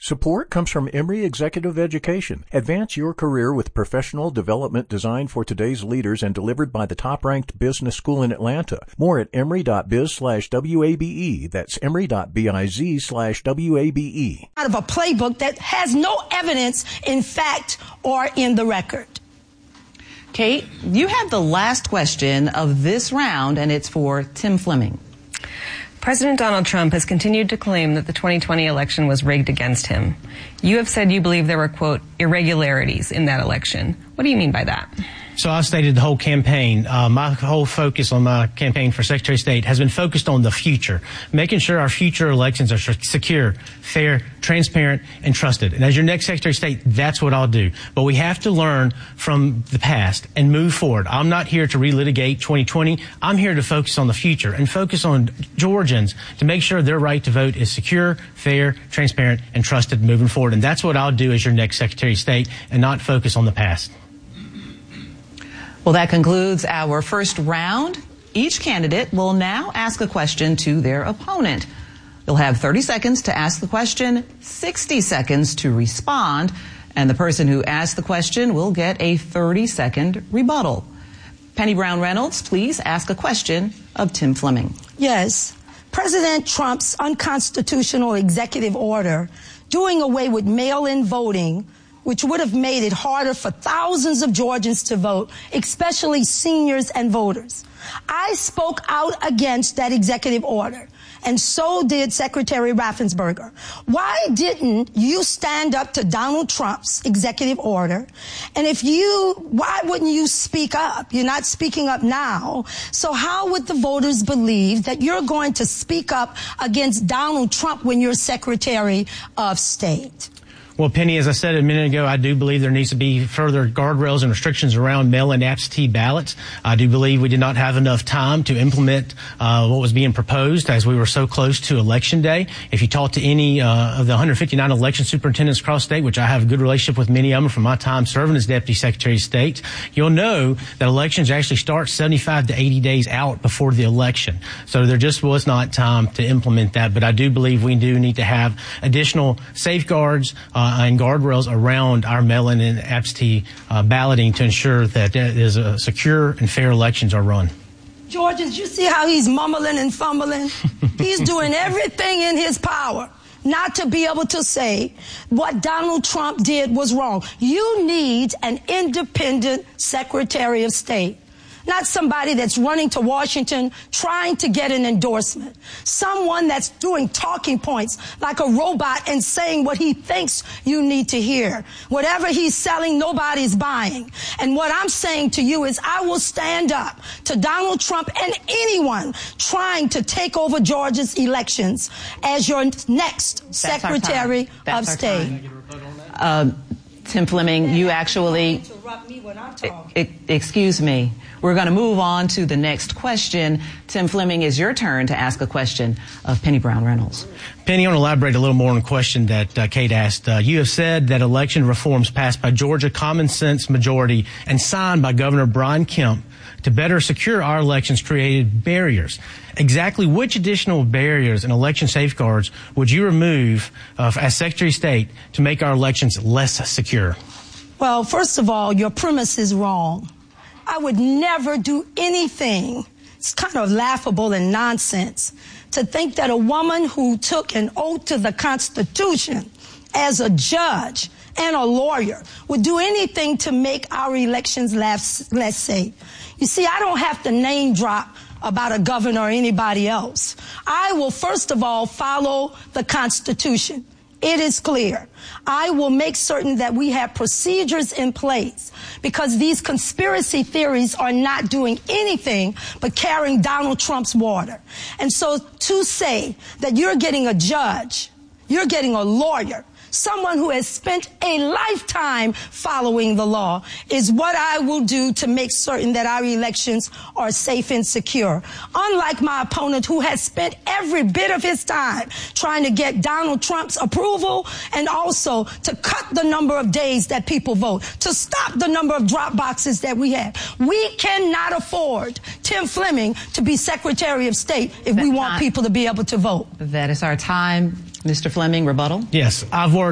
Support comes from Emory Executive Education. Advance your career with professional development designed for today's leaders and delivered by the top-ranked business school in Atlanta. More at emory.biz/WABE. That's emory.biz/WABE. Out of a playbook that has no evidence in fact or in the record. Kate, you have the last question of this round, and it's for Tim Fleming. President Donald Trump has continued to claim that the 2020 election was rigged against him. You have said you believe there were, quote, irregularities in that election. What do you mean by that? So I stated the whole campaign. My whole focus on my campaign for Secretary of State has been focused on the future, making sure our future elections are secure, fair, transparent, and trusted. And as your next Secretary of State, that's what I'll do. But we have to learn from the past and move forward. I'm not here to relitigate 2020. I'm here to focus on the future and focus on Georgians to make sure their right to vote is secure, fair, transparent, and trusted moving forward. And that's what I'll do as your next Secretary of State and not focus on the past. Well, that concludes our first round. Each candidate will now ask a question to their opponent. You'll have 30 seconds to ask the question, 60 seconds to respond, and the person who asks the question will get a 30-second rebuttal. Penny Brown Reynolds, please ask a question of Tim Fleming. Yes. President Trump's unconstitutional executive order doing away with mail-in voting, which would have made it harder for thousands of Georgians to vote, especially seniors and voters. I spoke out against that executive order, and so did Secretary Raffensperger. Why didn't you stand up to Donald Trump's executive order? And why wouldn't you speak up? You're not speaking up now. So how would the voters believe that you're going to speak up against Donald Trump when you're Secretary of State? Well, Penny, as I said a minute ago, I do believe there needs to be further guardrails and restrictions around mail-in absentee ballots. I do believe we did not have enough time to implement what was being proposed as we were so close to Election Day. If you talk to any of the 159 election superintendents across state, which I have a good relationship with many of them from my time serving as Deputy Secretary of State, you'll know that elections actually start 75 to 80 days out before the election. So there just was not time to implement that. But I do believe we do need to have additional safeguards and guardrails around our mail-in and absentee balloting to ensure that there is a secure and fair elections are run. Georgians, you see how he's mumbling and fumbling? He's doing everything in his power not to be able to say what Donald Trump did was wrong. You need an independent Secretary of State. Not somebody that's running to Washington trying to get an endorsement. Someone that's doing talking points like a robot and saying what he thinks you need to hear. Whatever he's selling, nobody's buying. And what I'm saying to you is I will stand up to Donald Trump and anyone trying to take over Georgia's elections as your next Secretary of State. Tim Fleming, you actually... Excuse me. We're going to move on to the next question. Tim Fleming, it's your turn to ask a question of Penny Brown Reynolds. Penny, I want to elaborate a little more on the question that Kate asked. You have said that election reforms passed by Georgia common sense majority and signed by Governor Brian Kemp to better secure our elections created barriers. Exactly which additional barriers and election safeguards would you remove as Secretary of State to make our elections less secure? Well, first of all, your premise is wrong. I would never do anything. It's kind of laughable and nonsense to think that a woman who took an oath to the Constitution as a judge and a lawyer would do anything to make our elections less safe. You see, I don't have to name drop about a governor or anybody else. I will, first of all, follow the Constitution. It is clear. I will make certain that we have procedures in place because these conspiracy theories are not doing anything but carrying Donald Trump's water. And so to say that you're getting a judge, you're getting a lawyer, someone who has spent a lifetime following the law is what I will do to make certain that our elections are safe and secure. Unlike my opponent who has spent every bit of his time trying to get Donald Trump's approval and also to cut the number of days that people vote, to stop the number of drop boxes that we have. We cannot afford Tim Fleming to be Secretary of State if we want people to be able to vote. That is our time. Mr. Fleming, rebuttal? Yes, I've worked